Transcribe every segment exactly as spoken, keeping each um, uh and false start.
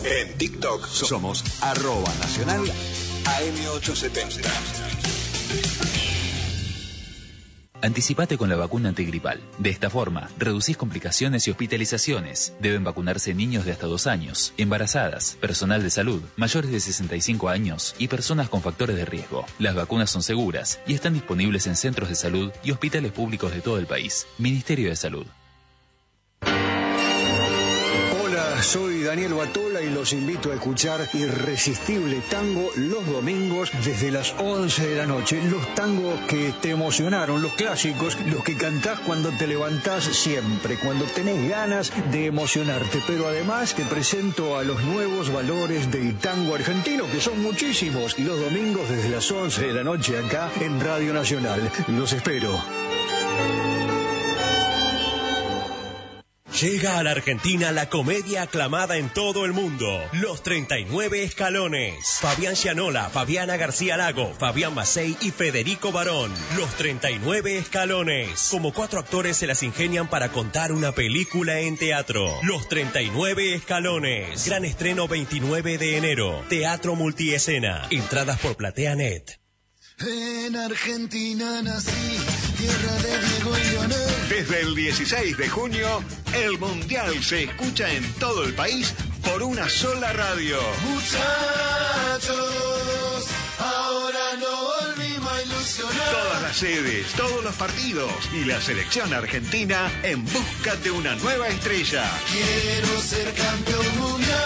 En TikTok somos arroba nacional A M ochocientos setenta. Anticipate con la vacuna antigripal. De esta forma, reducís complicaciones y hospitalizaciones. Deben vacunarse niños de hasta dos años, embarazadas, personal de salud, mayores de sesenta y cinco años y personas con factores de riesgo. Las vacunas son seguras y están disponibles en centros de salud y hospitales públicos de todo el país. Ministerio de Salud. Soy Daniel Batola y los invito a escuchar Irresistible Tango los domingos desde las once de la noche. Los tangos que te emocionaron, los clásicos, los que cantás cuando te levantás siempre, cuando tenés ganas de emocionarte. Pero además te presento a los nuevos valores del tango argentino, que son muchísimos. Y los domingos desde las once de la noche acá en Radio Nacional. Los espero. Llega a la Argentina la comedia aclamada en todo el mundo, Los treinta y nueve Escalones. Fabián Gianola, Fabiana García Lago, Fabián Macei y Federico Barón. Los treinta y nueve Escalones. Como cuatro actores se las ingenian para contar una película en teatro. Los treinta y nueve Escalones. Gran estreno veintinueve de enero. Teatro Multiescena. Entradas por PlateaNet. En Argentina nací, tierra de Diego y Leonel. Desde el dieciséis de junio, el Mundial se escucha en todo el país por una sola radio. Muchachos, ahora no volvimos a ilusionar. Todas las sedes, todos los partidos y la selección argentina en busca de una nueva estrella. Quiero ser campeón mundial.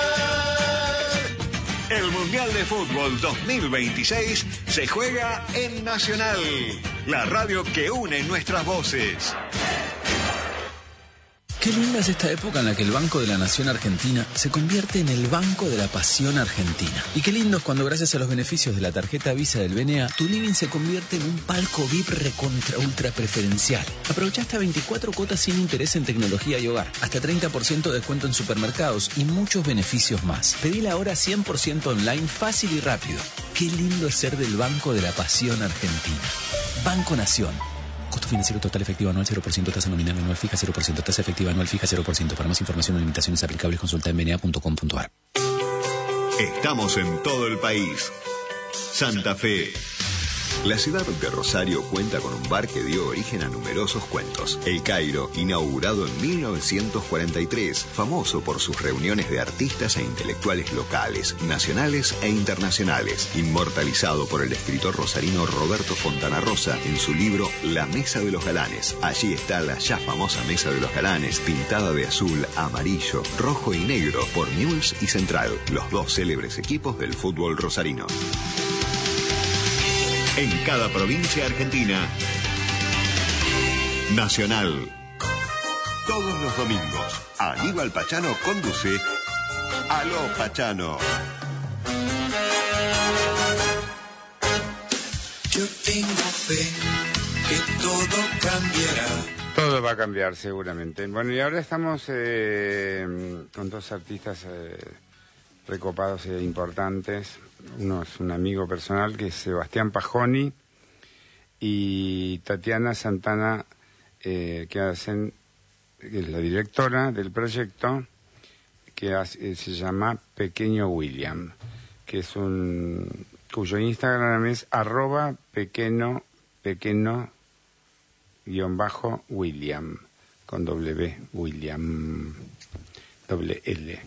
El Mundial de Fútbol dos mil veintiséis se juega en Nacional, la radio que une nuestras voces. Qué linda es esta época en la que el Banco de la Nación Argentina se convierte en el Banco de la Pasión Argentina. Y qué lindo es cuando, gracias a los beneficios de la tarjeta Visa del B N A, tu living se convierte en un palco V I P recontra ultra preferencial. Aprovecha hasta veinticuatro cuotas sin interés en tecnología y hogar, hasta treinta por ciento de descuento en supermercados y muchos beneficios más. Pedila ahora cien por ciento online, fácil y rápido. Qué lindo es ser del Banco de la Pasión Argentina. Banco Nación. Costo financiero total efectivo anual cero por ciento, tasa nominal anual fija cero por ciento, tasa efectiva anual fija cero por ciento. Para más información o limitaciones aplicables, consulta en b n a punto com punto a r. Estamos en todo el país. Santa Fe. La ciudad de Rosario cuenta con un bar que dio origen a numerosos cuentos. El Cairo, inaugurado en mil novecientos cuarenta y tres, famoso por sus reuniones de artistas e intelectuales locales, nacionales e internacionales, inmortalizado por el escritor rosarino Roberto Fontana Rosa en su libro La Mesa de los Galanes. Allí está la ya famosa Mesa de los Galanes, pintada de azul, amarillo, rojo y negro por Newell's y Central, los dos célebres equipos del fútbol rosarino. En cada provincia argentina, Nacional. Todos los domingos, Aníbal Pachano conduce Aló Pachano. Yo tengo fe que todo cambiará. Todo va a cambiar seguramente. Bueno, y ahora estamos eh, con dos artistas eh, recopados e importantes. Uno es un amigo personal, que es Sebastián Pajoni, y Tatiana Santana, eh, que hacen, que es la directora del proyecto, que hace, se llama Pequeño William, que es un, cuyo Instagram es arroba pequeño, pequeño, guión bajo, William, con doble B, William, doble L.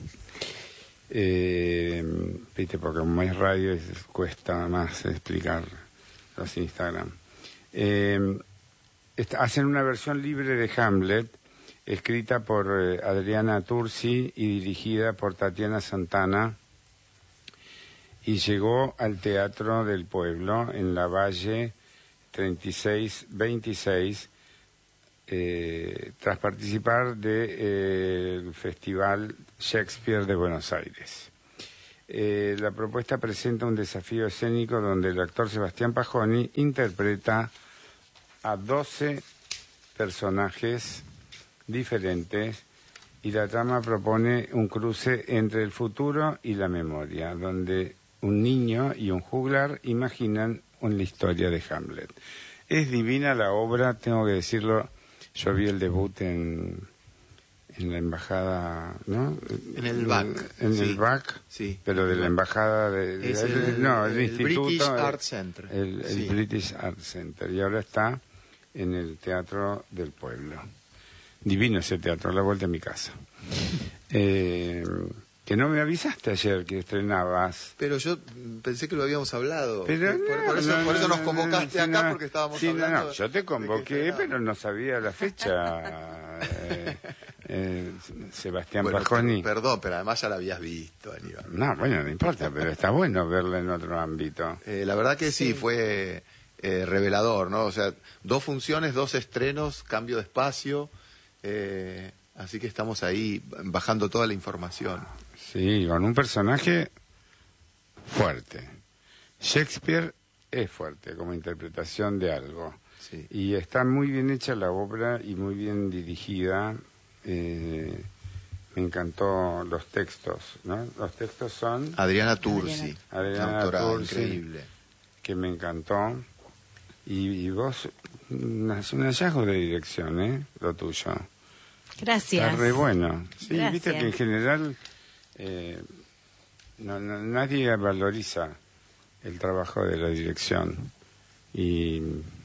Eh, viste, porque como es radio cuesta más explicar los Instagram. Eh, está, hacen una versión libre de Hamlet, escrita por eh, Adriana Tursi y dirigida por Tatiana Santana, y llegó al Teatro del Pueblo en la Valle treinta y seis veintiséis, eh, tras participar del de, eh, Festival Shakespeare de Buenos Aires. Eh, la propuesta presenta un desafío escénico donde el actor Sebastián Pajoni interpreta a doce personajes diferentes, y la trama propone un cruce entre el futuro y la memoria, donde un niño y un juglar imaginan una historia de Hamlet. Es divina la obra, tengo que decirlo. Yo vi el debut en, en la embajada, ¿no? En el B A C. En sí. el B A C, sí. pero de la embajada de... de es el, el, no, el, el instituto... British el, Art Center. El, el sí. British Art Center. Y ahora está en el Teatro del Pueblo. Divino ese teatro, a la vuelta de mi casa. Eh, que no me avisaste ayer que estrenabas. Pero yo pensé que lo habíamos hablado. Pero por, no, por eso, no, por eso no, nos convocaste no, acá, no, porque estábamos sí, hablando. No, no, yo te convoqué, pero no sabía la fecha. eh, eh, Sebastián bueno, Pajoni. Perdón, pero además ya la habías visto, Aníbal. No, bueno, no importa, pero está bueno verla en otro ámbito. Eh, la verdad que sí, sí fue eh, revelador, ¿no? O sea, dos funciones, dos estrenos, cambio de espacio. Eh, así que estamos ahí bajando toda la información. Sí, con un personaje fuerte. Shakespeare es fuerte como interpretación de algo. Sí. Y está muy bien hecha la obra y muy bien dirigida. Eh, me encantó los textos, ¿no? Los textos son... Adriana Tursi, Adriana autora Tursi, increíble. Que me encantó. Y, y vos, un hallazgo de dirección, ¿eh? Lo tuyo. Gracias. Está re bueno. Sí, Gracias. Viste que en general eh, no, no, nadie valoriza el trabajo de la dirección. Y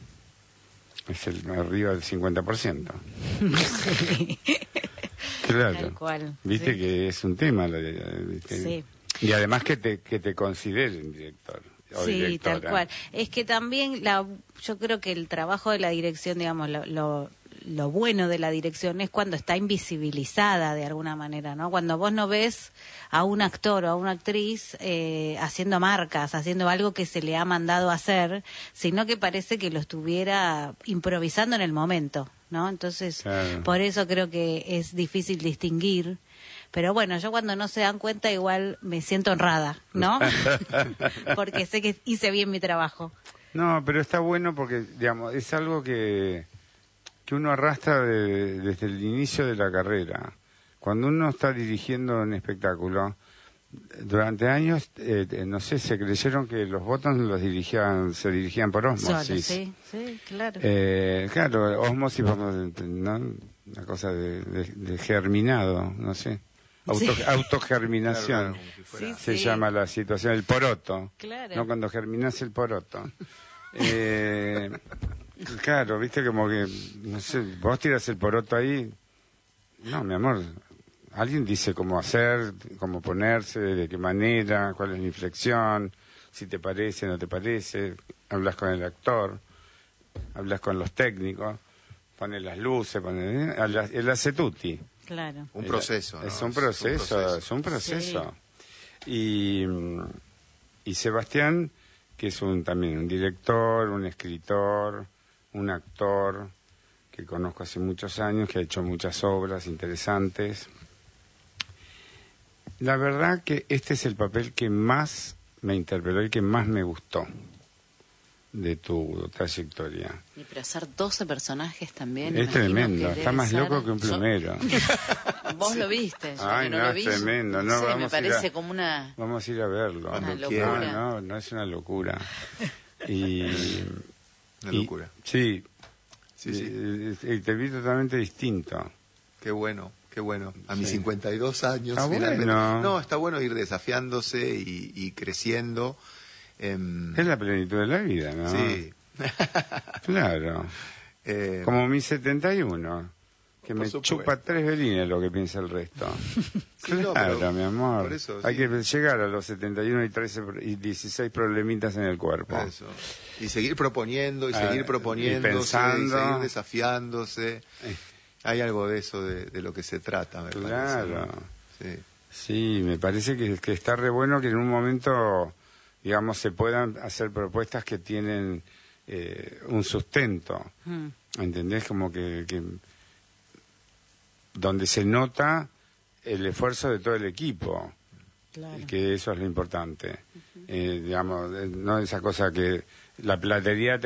es el arriba del cincuenta por ciento. Sí. Claro. Tal cual. Viste sí. que es un tema. ¿Viste? Sí. Y además que te, que te consideren director. O sí, directora. tal cual. Es que también la, yo creo que el trabajo de la dirección, digamos, lo, lo, lo bueno de la dirección es cuando está invisibilizada de alguna manera, ¿no? Cuando vos no ves a un actor o a una actriz eh, haciendo marcas, haciendo algo que se le ha mandado a hacer, sino que parece que lo estuviera improvisando en el momento, ¿no? Entonces, claro. Por eso creo que es difícil distinguir. Pero bueno, yo cuando no se dan cuenta igual me siento honrada, ¿no? Porque sé que hice bien mi trabajo. No, pero está bueno porque, digamos, es algo que, que uno arrastra de, desde el inicio de la carrera. Cuando uno está dirigiendo un espectáculo, durante años, eh, no sé, se creyeron que los votos los dirigían, se dirigían por ósmosis. Solo, sí, sí, claro. Eh, claro, ósmosis, ¿no? Una cosa de, de, de germinado, no sé. Auto, sí. Autogerminación, claro, claro, como si sí, se sí. llama la situación, el poroto, Claro. no cuando germinas el poroto. eh, claro, viste como que, no sé, vos tiras el poroto ahí, no, mi amor, alguien dice cómo hacer, cómo ponerse, de qué manera, cuál es la inflexión, si te parece, no te parece, hablas con el actor, hablas con los técnicos, pones las luces, pones, el hace tutti. Claro. Un proceso, ¿no? Es un proceso, es un proceso. Es un proceso. Sí. Y, y Sebastián, que es un también un director, un escritor, un actor, que conozco hace muchos años, que ha hecho muchas obras interesantes. La verdad que este es el papel que más me interpeló y que más me gustó de tu trayectoria. Y pero hacer doce personajes también. Es tremendo, está más ser... loco que un plumero. Yo... Vos lo viste, yo Ay, no, no, lo es vi. tremendo. No, sí, vamos me parece a, como una... Vamos a ir a verlo. Una Cuando locura. No, no, no es una locura. Y, una y, locura. Sí, sí, sí. Y, y te vi totalmente distinto. Qué bueno, qué bueno. A mis sí. cincuenta y dos años, está finalmente. Bueno. No, está bueno ir desafiándose y, y creciendo. Eh... Es la plenitud de la vida, ¿no? Sí. Claro. Eh, Como mi setenta y uno, que me supuesto. chupa tres velines lo que piensa el resto. Sí, claro, no, pero mi amor. por eso, Hay sí. que llegar a los setenta y uno y, trece, y dieciséis problemitas en el cuerpo. Eso. Y seguir proponiendo, y seguir ah, proponiéndose, y, pensando... y seguir desafiándose. Eh. Hay algo de eso, de, de lo que se trata, me claro. parece. Sí. Sí, me parece que, que está re bueno que en un momento, digamos, se puedan hacer propuestas que tienen eh, un sustento. Mm. ¿Entendés? Como que, que donde se nota el esfuerzo de todo el equipo. Claro. Que eso es lo importante. Uh-huh. eh, digamos, no esa cosa que la platería te